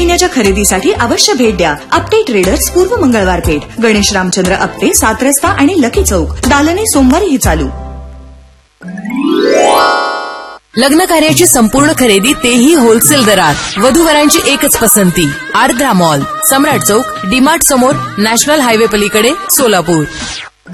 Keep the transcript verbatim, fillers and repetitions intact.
महिन्याच्या खरेदीसाठी अवश्य भेट द्या. आपटे ट्रेडर्स, पूर्व मंगळवार पेठ, गणेश रामचंद्र आपटे, सात रस्ता आणि लकी चौक. दालने सोमवारीही चालू. लग्न कार्याची संपूर्ण खरेदी तेही होलसेल दरात. वधूवरांची एकच पसंती, आर्द्रा मॉल, सम्राट चौक, डीमार्ट समोर, नॅशनल हायवे पलीकडे, सोलापूर.